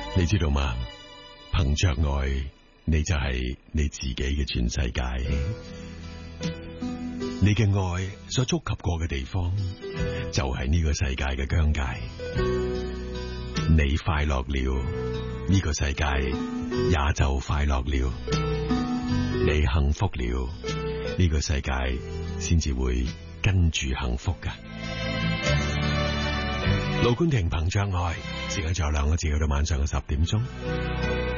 你知道嗎？憑着愛，你就係你自己嘅全世界。你嘅愛所觸及過嘅地方，就係呢個世界嘅疆界。你快樂了，呢個世界也就快樂了。你幸福了，呢個世界先至會跟住幸福㗎。盧冠廷憑着愛，時間仲有2個字去到晚上嘅10點鐘。